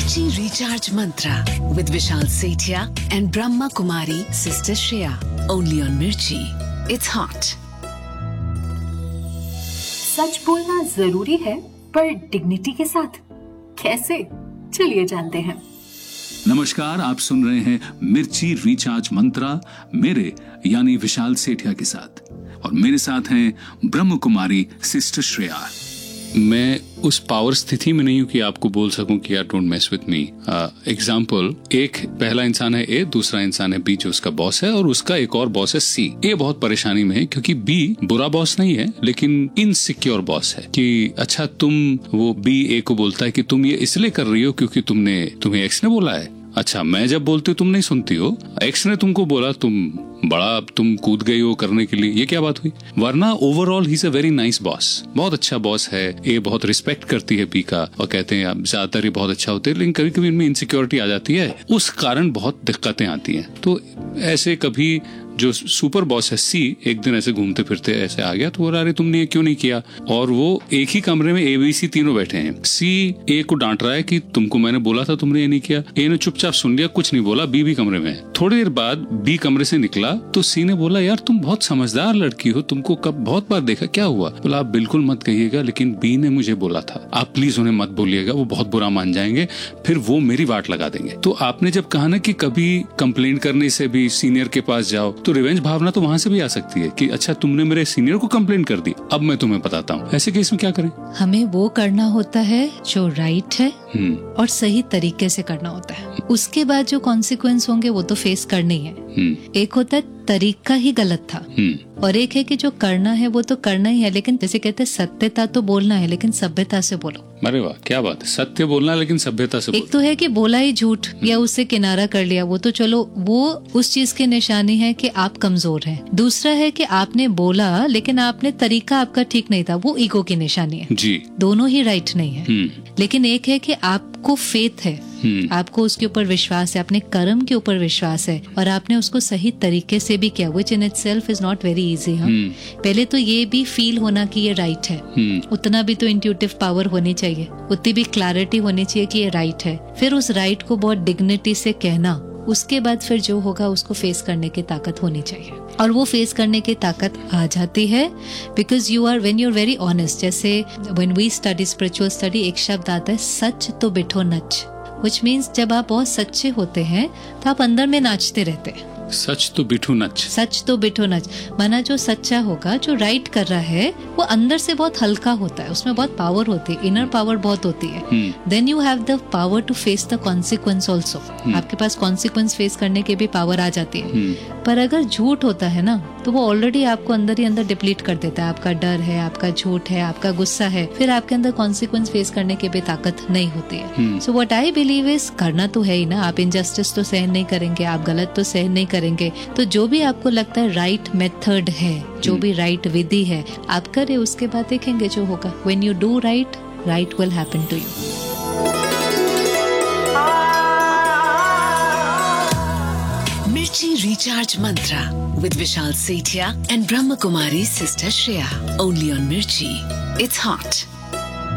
Mirchi Recharge Mantra with Vishal Sethia and Brahma Kumari Sister Shreya. Only on Mirchi. It's hot. सच बोलना जरूरी है, पर dignity के साथ कैसे? चलिए जानते हैं। नमस्कार, आप सुन रहे हैं मिर्ची रिचार्ज मंत्रा मेरे यानी विशाल सेठिया के साथ, और मेरे साथ हैं ब्रह्म कुमारी सिस्टर श्रेया। मैं उस पावर स्थिति में नहीं हूं कि आपको बोल सकूं कि यार don't mess with me. Example, एक पहला इंसान है ए, दूसरा इंसान है बी जो उसका बॉस है, और उसका एक और बॉस है सी। ए बहुत परेशानी में है क्योंकि बी बुरा बॉस नहीं है लेकिन इनसिक्योर बॉस है कि अच्छा वो बी ए को बोलता है कि तुम ये इसलिए कर रही हो क्योंकि तुम्हें एक्स ने बोला है। अच्छा, मैं जब बोलती हूँ तुम नहीं सुनती हो, एक्स ने तुमको बोला, तुम कूद गई हो करने के लिए, ये क्या बात हुई? वरना overall he is a very nice boss, बहुत अच्छा बॉस है। ए बहुत रिस्पेक्ट करती है बी का, और कहते हैं ज्यादातर ये बहुत अच्छा होते हैं, लेकिन कभी कभी इनमें इनसिक्योरिटी आ जाती है, उस कारण बहुत दिक्कतें आती हैं। तो ऐसे कभी जो सुपर बॉस है सी एक दिन ऐसे घूमते फिरते ऐसे आ गया, तो बोला अरे तुमने ये क्यों नहीं किया? और वो एक ही कमरे में ए बी सी तीनों बैठे हैं। सी ए को डांट रहा है कि तुमको मैंने बोला था, तुमने ये नहीं किया। ए ने चुपचाप सुन लिया, कुछ नहीं बोला, बी भी कमरे में है। थोड़ी देर बाद बी कमरे से निकला तो सी ने बोला यार तुम बहुत समझदार लड़की हो, तुमको कब बहुत बार देखा, क्या हुआ? बोला आप बिल्कुल मत कहिएगा, लेकिन बी ने मुझे बोला था, आप प्लीज उन्हें मत बोलिएगा, वो बहुत बुरा मान जाएंगे, फिर वो मेरी वाट लगा देंगे। तो आपने जब कहा ना कि कभी कंप्लेंट करने से भी सीनियर के पास जाओ, तो रिवेंज भावना तो वहाँ से भी आ सकती है कि अच्छा तुमने मेरे सीनियर को कंप्लेंट कर दी, अब मैं तुम्हें बताता हूँ। ऐसे केस में क्या करें? हमें वो करना होता है जो राइट है और सही तरीके से करना होता है। उसके बाद जो कॉन्सिक्वेंस होंगे वो तो फेस करने ही है। एक होता है तरीका ही गलत था, और एक है कि जो करना है वो तो करना ही है, लेकिन जैसे कहते हैं सत्यता तो बोलना है लेकिन सभ्यता से बोलो। अरे वाह, क्या बात है, सत्य बोलना लेकिन सभ्यता से बोलो। एक तो है कि बोला ही झूठ या उससे किनारा कर लिया, वो तो चलो वो उस चीज की निशानी है कि आप कमजोर हैं। दूसरा है कि आपने बोला लेकिन आपने तरीका आपका ठीक नहीं था, वो ईगो की निशानी है जी। दोनों ही राइट नहीं है। लेकिन एक है कि आपको फेथ है, आपको उसके ऊपर विश्वास है, अपने कर्म के ऊपर विश्वास है, और आपने उसको सही तरीके से भी किया, which in itself is not very easy। पहले तो ये भी फील होना कि ये राइट है, उतना भी तो इंट्यूटिव पावर होनी चाहिए, उतनी भी क्लैरिटी होनी चाहिए कि ये राइट है। फिर उस राइट को बहुत डिग्निटी से कहना, उसके बाद फिर जो होगा उसको फेस करने की ताकत होनी चाहिए, और वो फेस करने की ताकत आ जाती है because you are when you are very honest. जैसे when we study spiritual study, एक शब्द आता है सच तो बिठो नच, which means जब आप बहुत सच्चे होते हैं तो आप अंदर में नाचते रहते हैं। सच तो बिठो नच, सच तो बिठो नच माना जो सच्चा होगा, जो राइट कर रहा है, वो अंदर से बहुत हल्का होता है, उसमें बहुत पावर होती है, इनर पावर बहुत होती है। Then you have the power to face the consequence also. आपके पास कॉन्सिक्वेंस फेस करने की भी पावर आ जाती है। पर अगर झूठ होता है ना, तो वो ऑलरेडी आपको अंदर ही अंदर डिप्लीट कर देता है। आपका डर है, आपका झूठ है, आपका गुस्सा है, फिर आपके अंदर कॉन्सिक्वेंस फेस करने की भी ताकत नहीं होती है। So what I believe is, करना तो है ही ना, आप इनजस्टिस तो सहन नहीं करेंगे, आप गलत तो सहन नहीं करेंगे, तो जो भी आपको लगता है राइट मेथड है, जो भी राइट विधि है, आप करें, उसके बाद देखेंगे जो होगा। When you do right, right will happen to you. Mirchi Recharge Mantra with Vishal Sethia and Brahma Kumari Sister Shreya. Only on Mirchi. It's hot.